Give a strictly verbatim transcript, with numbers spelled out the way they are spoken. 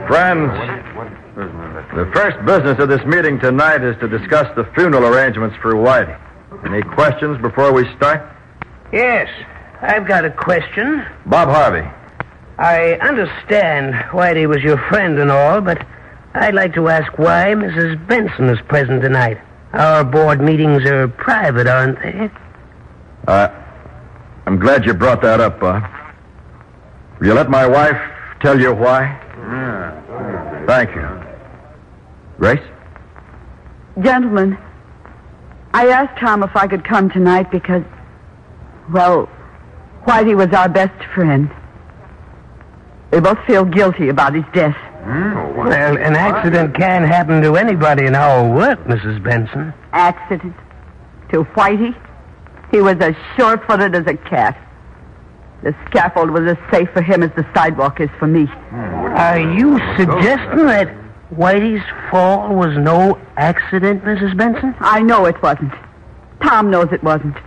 Friends, the first business of this meeting tonight is to discuss the funeral arrangements for Whitey. Any questions before we start? Yes, I've got a question. Bob Harvey. I understand Whitey was your friend and all, but I'd like to ask why Missus Benson is present tonight. Our board meetings are private, aren't they? Uh, I'm glad you brought that up, Bob. Will you let my wife tell you why? Yeah. Thank you. Grace? Gentlemen, I asked Tom if I could come tonight because, well, Whitey was our best friend. We both feel guilty about his death. Mm. Well, an accident can happen to anybody in our work, Missus Benson. Accident? To Whitey? He was as sure-footed as a cat. The scaffold was as safe for him as the sidewalk is for me. Are you suggesting that Whitey's fall was no accident, Missus Benson? I know it wasn't. Tom knows it wasn't.